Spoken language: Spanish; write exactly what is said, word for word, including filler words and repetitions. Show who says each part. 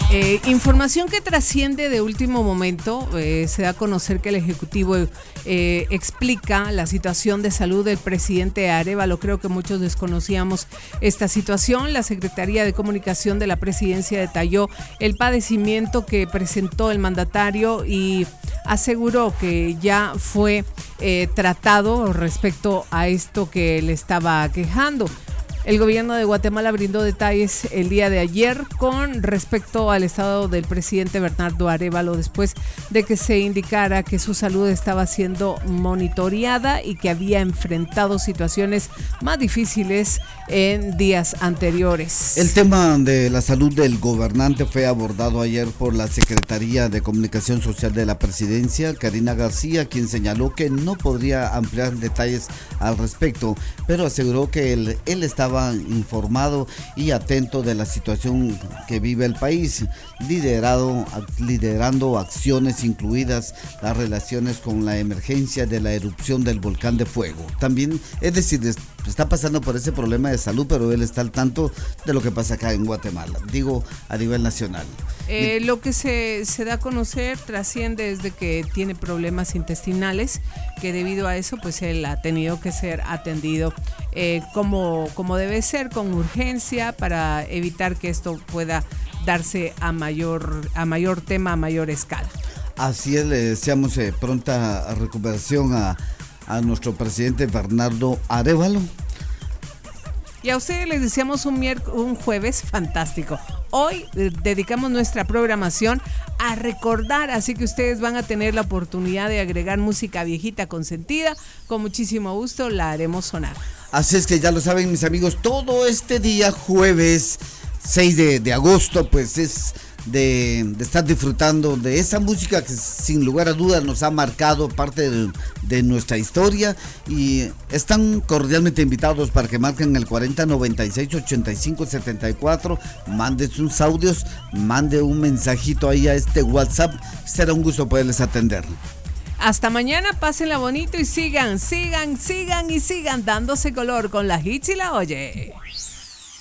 Speaker 1: Eh, información que trasciende de último momento. Eh, se da a conocer que el Ejecutivo eh, explica la situación de salud del presidente Arévalo. Creo que muchos desconocíamos esta situación. La Secretaría de Comunicación de la Presidencia detalló el padecimiento que presentó el mandatario y aseguró que ya fue eh, tratado respecto a esto que le estaba quejando. El gobierno de Guatemala brindó detalles el día de ayer con respecto al estado del presidente Bernardo Arévalo después de que se indicara que su salud estaba siendo monitoreada y que había enfrentado situaciones más difíciles en días anteriores.
Speaker 2: El tema de la salud del gobernante fue abordado ayer por la Secretaría de Comunicación Social de la Presidencia, Karina García, quien señaló que no podría ampliar detalles al respecto, pero aseguró que él, él estaba informado y atento de la situación que vive el país, liderado, liderando acciones incluidas las relaciones con la emergencia de la erupción del volcán de fuego. También, es decir, está pasando por ese problema de salud, pero él está al tanto de lo que pasa acá en Guatemala, digo a nivel nacional.
Speaker 1: Eh, lo que se, se da a conocer trasciende desde que tiene problemas intestinales, que debido a eso pues él ha tenido que ser atendido eh, como, como debe ser, con urgencia, para evitar que esto pueda darse a mayor, a mayor tema, a mayor escala.
Speaker 2: Así es, le deseamos eh, pronta recuperación a, a nuestro presidente Bernardo Arévalo.
Speaker 1: Y a ustedes les deseamos un, miérc- un jueves fantástico. Hoy eh, dedicamos nuestra programación a recordar, así que ustedes van a tener la oportunidad de agregar música viejita consentida. Con muchísimo gusto la haremos sonar.
Speaker 2: Así es que ya lo saben, mis amigos, todo este día jueves seis de, de agosto pues es de, de estar disfrutando de esa música que sin lugar a dudas nos ha marcado parte de, de nuestra historia, y están cordialmente invitados para que marquen el cuarenta noventa y seis ochenta y cinco setenta y cuatro, manden sus audios, mande un mensajito ahí a este WhatsApp, será un gusto poderles atender.
Speaker 1: Hasta mañana, pásenla bonito y sigan, sigan, sigan y sigan dándose color con la Hits y la Oye.